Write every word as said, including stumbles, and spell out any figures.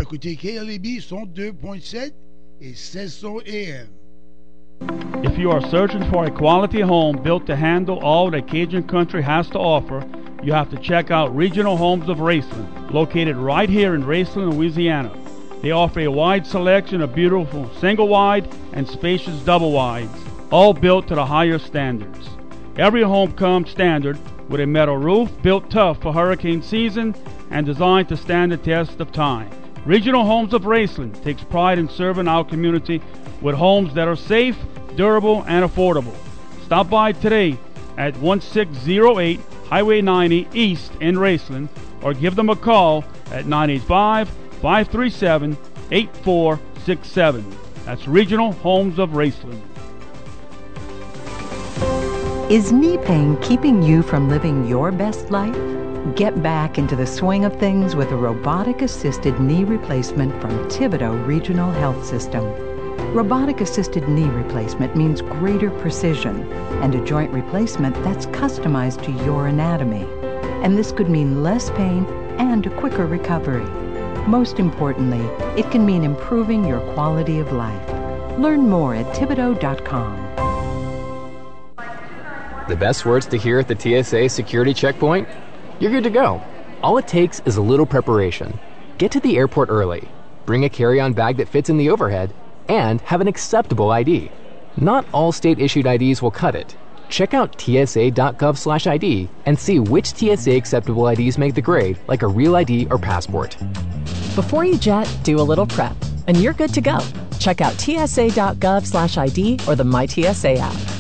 Écoutez K L E B cent deux point sept et seize cents A M. If you are searching for a quality home built to handle all that Cajun Country has to offer, you have to check out Regional Homes of Raceland, located right here in Raceland, Louisiana. They offer a wide selection of beautiful single-wide and spacious double-wides, all built to the highest standards. Every home comes standard with a metal roof built tough for hurricane season and designed to stand the test of time. Regional Homes of Raceland takes pride in serving our community with homes that are safe, durable, and affordable. Stop by today at one six zero eight Highway ninety East in Raceland or give them a call at nine eight five, five three seven, eight four six seven. That's Regional Homes of Raceland. Is knee pain keeping you from living your best life? Get back into the swing of things with a robotic-assisted knee replacement from Thibodaux Regional Health System. Robotic-assisted knee replacement means greater precision and a joint replacement that's customized to your anatomy. And this could mean less pain and a quicker recovery. Most importantly, it can mean improving your quality of life. Learn more at Thibodaux dot com. The best words to hear at the T S A security checkpoint? You're good to go. All it takes is a little preparation. Get to the airport early, bring a carry-on bag that fits in the overhead, and have an acceptable I D. Not all state-issued I Ds will cut it. Check out T S A dot gov slash I D and see which T S A acceptable I Ds make the grade, like a real I D or passport. Before you jet, do a little prep, and you're good to go. Check out T S A dot gov slash I D or the My T S A app.